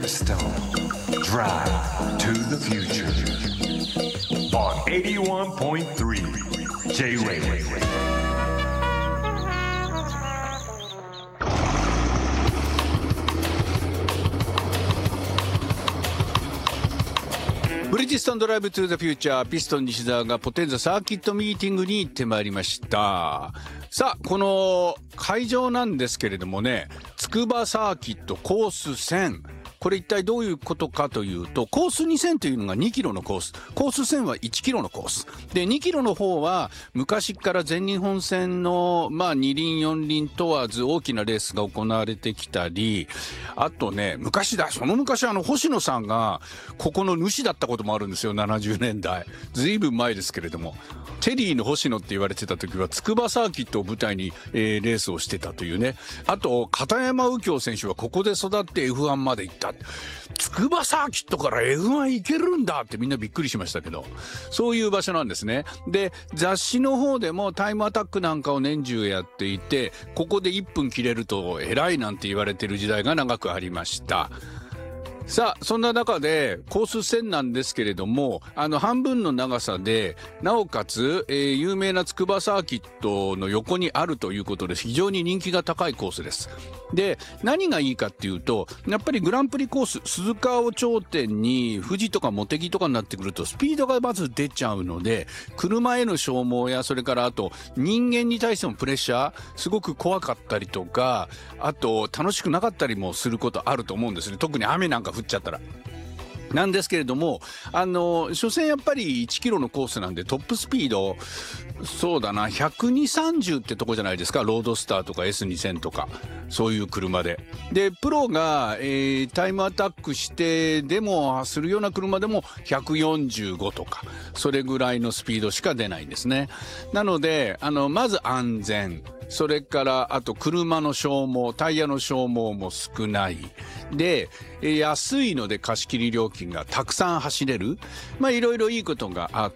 Stone Drive to the Future on 81.3 J-Wave。 ブリヂストンドライブトゥーザフューチャー、ピストン西澤がポテンザサーキットミーティングに行ってまいりました。さあ、この会場なんですけれどもね、筑波サーキットコース1000、これ一体どういうことかというと、コース2000というのが2キロのコース、コース1000は1キロのコースで、2キロの方は昔から全日本戦の2輪4輪問わず大きなレースが行われてきたり、あとね、その昔星野さんがここの主だったこともあるんですよ。70年代ずいぶん前ですけれども、テリーの星野って言われてた時は筑波サーキットを舞台に、レースをしてたというね。あと片山右京選手はここで育って F1 まで行った。筑波サーキットから F1 行けるんだってみんなびっくりしましたけど、そういう場所なんですね。で、雑誌の方でもタイムアタックなんかを年中やっていて、ここで1分切れると偉いなんて言われてる時代が長くありました。さあ、そんな中でコース1000なんですけれども、半分の長さで、なおかつ、有名な筑波サーキットの横にあるということで非常に人気が高いコースです。で、何がいいかっていうと、やっぱりグランプリコース、鈴鹿を頂点に富士とか茂木とかになってくるとスピードがまず出ちゃうので、車への消耗や、それからあと人間に対してもプレッシャー、すごく怖かったりとか、あと楽しくなかったりもすることあると思うんですね。特に雨なんか降っちゃったら。なんですけれども、所詮やっぱり1キロのコースなんで、トップスピード、そうだな、120、30ってとこじゃないですか。ロードスターとか S2000 とか、そういう車で。で、プロが、タイムアタックしてでもするような車でも145とか、それぐらいのスピードしか出ないんですね。なので、まず安全。それからあと車の消耗、タイヤの消耗も少ないで、安いので貸し切り料金がたくさん走れる、いろいろいいことがあって、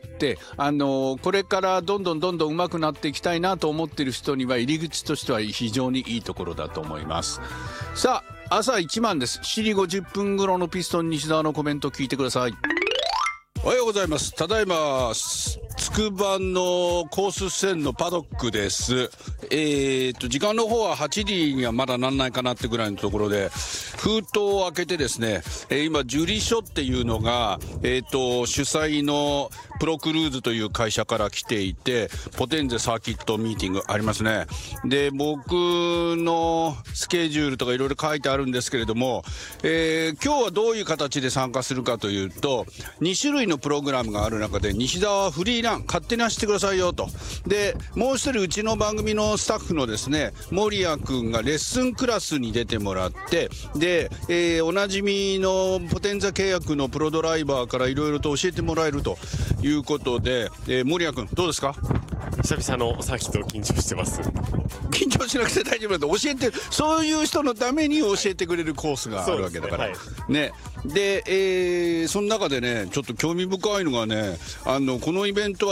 これからどんどん上手くなっていきたいなと思っている人には入り口としては非常にいいところだと思います。さあ、朝1番です。7時50分頃のピストン西澤のコメント聞いてください。おはようございます。ただいま筑波のコース1000のパドックです。時間の方は8時にはまだなんないかなってぐらいのところで、封筒を開けてですね、今受理書っていうのが、主催のプロクルーズという会社から来ていて、ポテンゼサーキットミーティングありますね。で、僕のスケジュールとかいろいろ書いてあるんですけれども、今日はどういう形で参加するかというと、2種類のプログラムがある中で、西澤はフリーラン勝手に走ってくださいよと。で、もう一人うちの番組のスタッフのですね、森谷君がレッスンクラスに出てもらって、で、おなじみのポテンザ契約のプロドライバーからいろいろと教えてもらえるということで、森谷君どうですか？ 久々のサーキット緊張してます。 緊張しなくて大丈夫なんで、教えて、そういう人のために教えてくれるコースがあるわけだから、ね。で、その中でね、ちょっと興味深いのがね、このイベントは